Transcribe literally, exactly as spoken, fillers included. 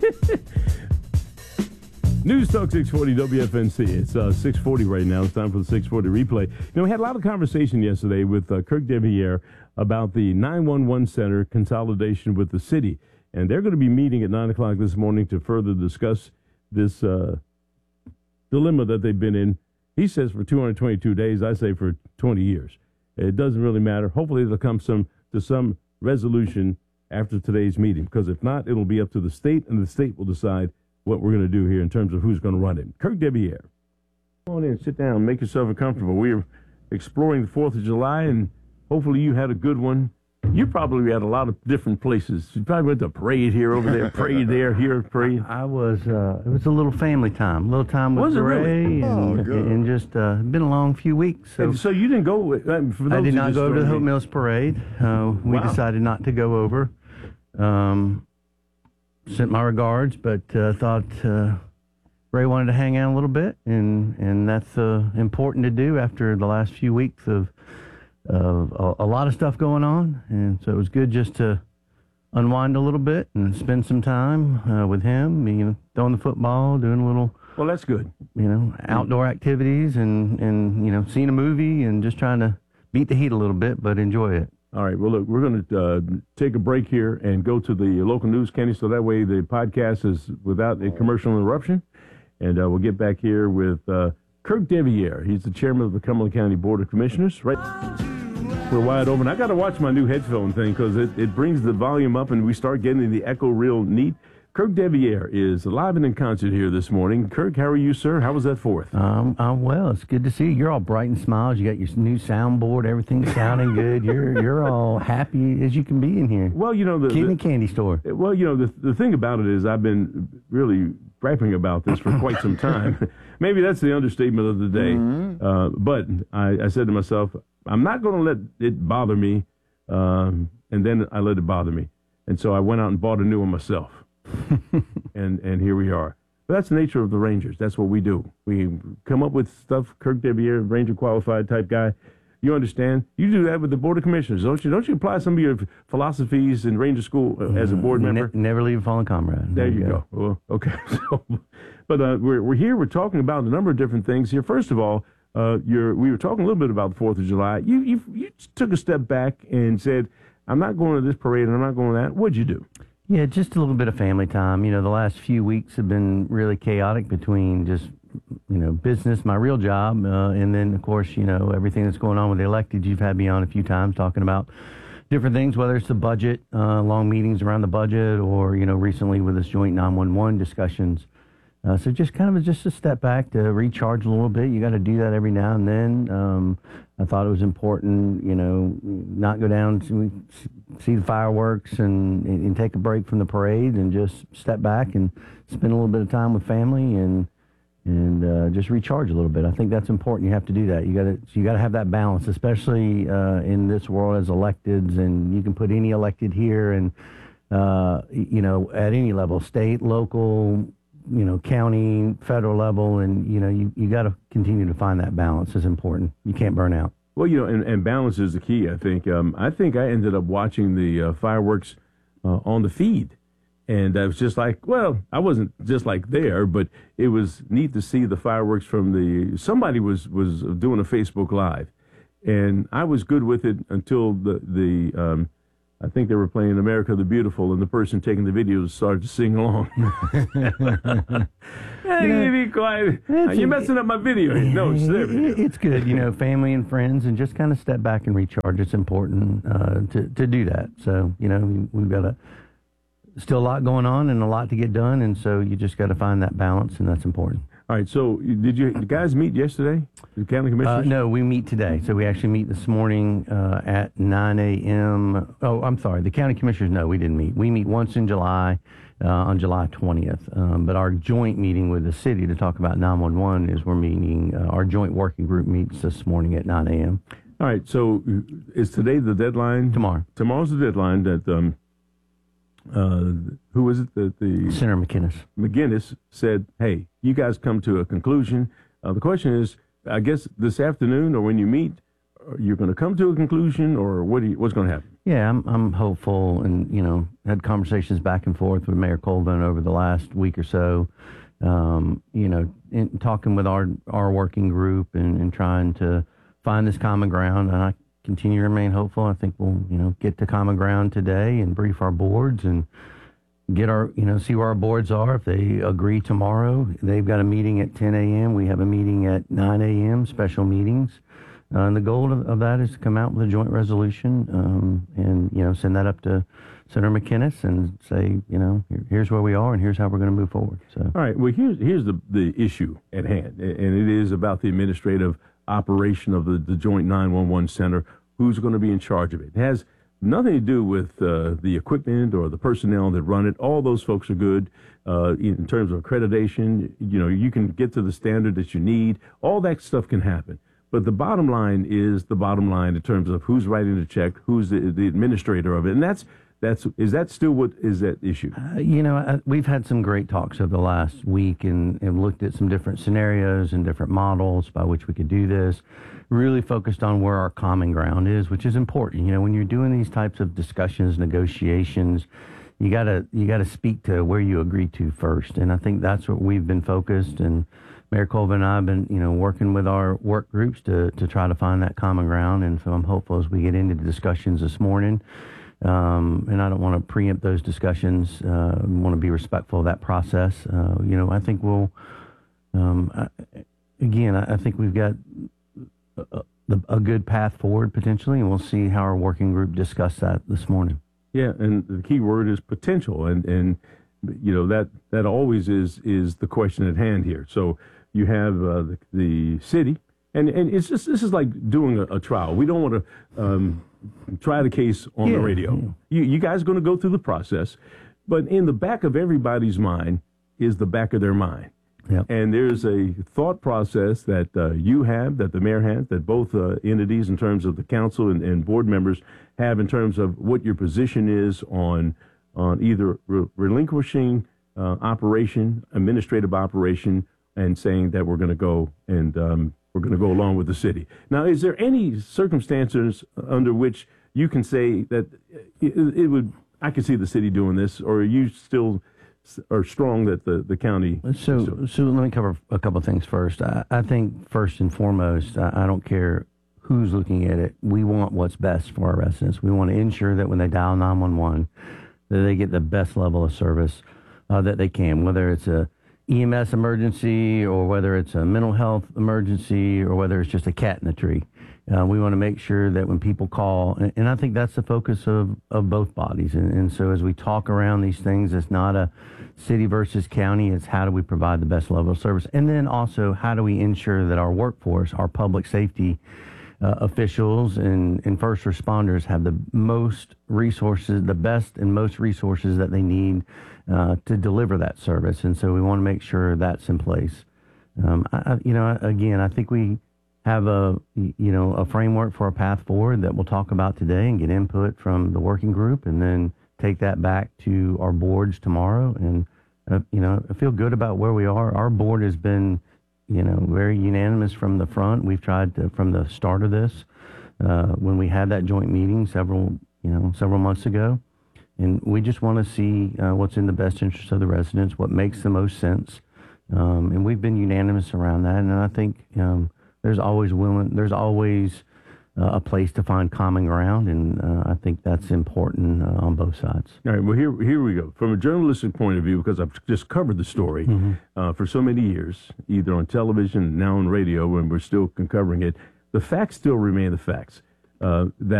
News Talk six forty W F N C. It's uh, six forty right now. It's time for the six forty replay. You know, we had a lot of conversation yesterday with uh, Kirk Deviere about the nine one one center consolidation with the city. And they're going to be meeting at nine o'clock this morning to further discuss this uh, dilemma that they've been in. He says for two hundred twenty-two days. I say for twenty years. It doesn't really matter. Hopefully it'll come some to some resolution after today's meeting, because if not, it'll be up to the state, and the state will decide what we're going to do here in terms of who's going to run it. Kirk Deviere. Come on in, sit down, make yourself comfortable. We're exploring the fourth of July, and hopefully you had a good one. You probably had a lot of different places. You probably went to a parade here, over there, parade there, here, parade. I was, uh, it was a little family time, a little time with Was it Ray, really? and, Oh, good. and just uh, been a long few weeks. So, And so you didn't go, uh, for those I did who not just go over to the joined Hope me. Mills Parade. Uh, we Wow. decided not to go over. Um, sent my regards, but uh, thought uh, Ray wanted to hang out a little bit, and, and that's uh, important to do after the last few weeks of of a, a lot of stuff going on. And so it was good just to unwind a little bit and spend some time uh, with him, you know, throwing the football, doing a little, Well, that's good. you know, outdoor activities, and, and you know, seeing a movie and just trying to beat the heat a little bit, but enjoy it. All right. Well, look, we're going to uh, take a break here and go to the local news, Kenny, so that way the podcast is without a commercial interruption. And uh, we'll get back here with uh, Kirk Deviere. He's the chairman of the Cumberland County Board of Commissioners. Right. We're wide open. I got to watch my new headphone thing because it, it brings the volume up and we start getting the echo real neat. Kirk Deviere is live and in concert here this morning. Kirk, how are you, sir? How was that fourth? Um, I'm well. It's good to see you. You're all bright and smiles. You got your new soundboard. Everything's sounding good. You're you're all happy as you can be in here. Well, you know, the, Kidney the candy store. Well, you know, the the thing about it is I've been really griping about this for quite some time. Maybe that's the understatement of the day. Mm-hmm. Uh, but I, I said to myself, I'm not going to let it bother me. Um, and then I let it bother me. And so I went out and bought a new one myself. and and here we are. But that's the nature of the Rangers. That's what we do. We come up with stuff. Kirk Deviere, Ranger qualified type guy. You understand? You do that with the Board of Commissioners, don't you? Don't you apply some of your philosophies in Ranger School uh, as a board member? Ne- never leave a fallen comrade. There, there you go. go. Well, okay. So, but uh, we're we're here. We're talking about a number of different things here. First of all, uh, you're we were talking a little bit about the Fourth of July. You you you took a step back and said, "I'm not going to this parade and I'm not going to that." What'd you do? Yeah, just a little bit of family time. You know, the last few weeks have been really chaotic between just, you know, business, my real job, uh, and then, of course, you know, everything that's going on with the elected. You've had me on a few times talking about different things, whether it's the budget, uh, long meetings around the budget, or, you know, recently with this joint nine one one discussions. Uh, so just kind of just a step back to recharge a little bit. You got to do that every now and then. Um, I thought it was important, you know, not go down to see the fireworks and, and take a break from the parade and just step back and spend a little bit of time with family and and uh, just recharge a little bit. I think that's important. You have to do that. You got to you got to have that balance, especially uh, in this world as electeds. And you can put any elected here, and uh, you know, at any level, state, local, you know, county, federal level, and, you know, you, you got to continue to find that balance is important. You can't burn out. Well, you know, and, and balance is the key, I think. Um, I think I ended up watching the uh, fireworks uh, on the feed. And I was just like, well, I wasn't just like there, but it was neat to see the fireworks from the, somebody was, was doing a Facebook Live. And I was good with it until the, the um, I think they were playing America the Beautiful, and the person taking the video started to sing along. Hey, you be quiet. You're messing up my video. No, it's their video. It's good, you know, family and friends, and just kind of step back and recharge. It's important uh, to, to do that. So, you know, we've got a, still a lot going on and a lot to get done, and so you just got to find that balance, and that's important. All right, so did you, you guys meet yesterday, the county commissioners? Uh, no, we meet today. So we actually meet this morning uh, at nine a.m. Oh, I'm sorry. The county commissioners, no, we didn't meet. We meet once in July, uh, on July twentieth. Um, but our joint meeting with the city to talk about nine one one is we're meeting, uh, our joint working group meets this morning at nine a.m. All right, so is today the deadline? Tomorrow. Tomorrow's the deadline that, um, uh, who was it that the... Senator McInnes. McGinnis said, hey, you guys come to a conclusion. Uh, the question is, I guess this afternoon or when you meet, you're going to come to a conclusion, or what? Do you, what's going to happen? Yeah, I'm I'm hopeful, and you know, had conversations back and forth with Mayor Colvin over the last week or so. Um, you know, in, talking with our our working group and, and trying to find this common ground, and I continue to remain hopeful. I think we'll you know get to common ground today and brief our boards and get our, you know, see where our boards are. If they agree tomorrow, they've got a meeting at ten a.m. We have a meeting at nine a.m., special meetings. Uh, and the goal of, of that is to come out with a joint resolution um, and, you know, send that up to Senator McInnis and say, you know, here, here's where we are and here's how we're going to move forward. So, all right. Well, here's, here's the, the issue at hand, and it is about the administrative operation of the, the Joint nine one one Center. Who's going to be in charge of it? It has nothing to do with uh, the equipment or the personnel that run it. All those folks are good uh, in terms of accreditation. You know, you can get to the standard that you need. All that stuff can happen. But the bottom line is the bottom line in terms of who's writing the check, who's the, the administrator of it. And that's, that's, is that still what is that issue? Uh, you know, I, we've had some great talks over the last week and, and looked at some different scenarios and different models by which we could do this. Really focused on where our common ground is, which is important. You know, when you're doing these types of discussions, negotiations, you gotta you gotta speak to where you agree to first. And I think that's what we've been focused. And Mayor Colvin and I have been, you know, working with our work groups to to try to find that common ground. And so I'm hopeful as we get into the discussions this morning. Um, and I don't want to preempt those discussions. Uh, I want to be respectful of that process. Uh, you know, I think we'll. Um, I, again, I, I think we've got A, a good path forward potentially, and we'll see how our working group discuss that this morning. Yeah, and the key word is potential, and and you know that that always is is the question at hand here. So you have uh, the, the city, and and it's just this is like doing a, a trial. We don't want to um, try the case on yeah, the radio. Yeah. You you guys are going to go through the process, but in the back of everybody's mind is the back of their mind. Yep. And there's a thought process that uh, you have, that the mayor has, that both uh, entities in terms of the council and, and board members have in terms of what your position is on on either re- relinquishing uh, operation, administrative operation, and saying that we're going to go and um, we're going to go along with the city. Now, is there any circumstances under which you can say that it, it would, I could see the city doing this, or are you still are strong that the, the county... So, so let me cover a couple of things first. I, I think first and foremost, I, I don't care who's looking at it. We want what's best for our residents. We want to ensure that when they dial nine one one, that they get the best level of service uh, that they can, whether it's a E M S emergency or whether it's a mental health emergency or whether it's just a cat in the tree. Uh, we want to make sure that when people call, and, and I think that's the focus of, of both bodies. And, and so as we talk around these things, it's not a city versus county. It's how do we provide the best level of service? And then also, how do we ensure that our workforce, our public safety uh, officials and, and first responders have the most resources, the best and most resources that they need uh, to deliver that service. And so we want to make sure that's in place. Um, I, you know, again, I think we have a, you know, a framework for a path forward that we'll talk about today and get input from the working group and then take that back to our boards tomorrow. And, uh, you know, I feel good about where we are. Our board has been, you know, very unanimous from the front. We've tried to, from the start of this, uh, when we had that joint meeting several, you know, several months ago. And we just want to see uh, what's in the best interest of the residents, what makes the most sense. Um, and we've been unanimous around that. And I think, um, There's always willing. There's always uh, a place to find common ground, and uh, I think that's important uh, on both sides. All right. Well, here here we go. From a journalistic point of view, because I've just covered the story mm-hmm. uh, for so many years, either on television, now on radio, and we're still covering it. The facts still remain the facts. Uh, that